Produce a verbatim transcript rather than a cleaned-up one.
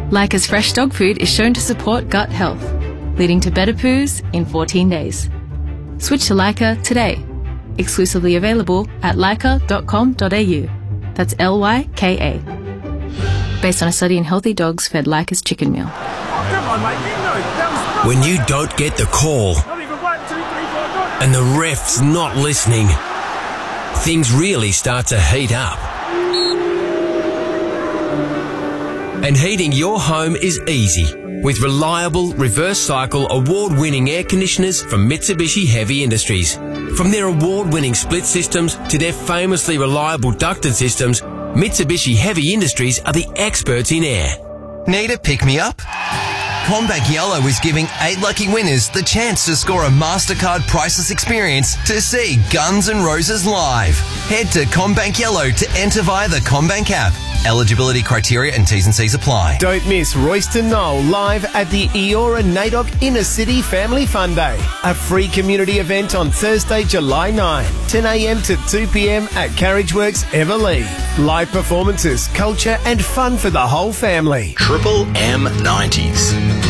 Leica's fresh dog food is shown to support gut health, leading to better poos in fourteen days. Switch to Leica today. Exclusively available at leica dot com dot a u. That's L Y K A. Based on a study in healthy dogs fed Leica's chicken meal. Oh, come on, mate. You know, that was... When you don't get the call Not even one, two, three, four, five. and the ref's not listening, things really start to heat up. And heating your home is easy with reliable reverse cycle award-winning air conditioners from Mitsubishi Heavy Industries. From their award-winning split systems to their famously reliable ducted systems, Mitsubishi Heavy Industries are the experts in air. Need a pick-me-up? CommBank Yellow is giving eight lucky winners the chance to score a MasterCard priceless experience to see Guns N' Roses live. Head to CommBank Yellow to enter via the CommBank app. Eligibility criteria and T's and C's apply. Don't miss Royston Knoll live at the Eora NAIDOC Inner City Family Fun Day, a free community event on Thursday, July ninth, ten a m to two p m at Carriageworks Everleigh. Live performances, culture and fun for the whole family. Triple M nineties.